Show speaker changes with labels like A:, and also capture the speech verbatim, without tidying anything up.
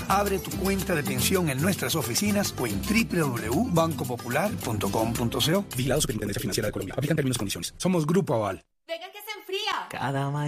A: Abre tu cuenta de pensión en nuestras oficinas o en doble u doble u doble u punto banco popular punto com punto co. Vigilado Superintendencia Financiera de Colombia. Aplican términos y condiciones. Somos Grupo Aval.
B: Venga que se enfría.
C: Cada mañana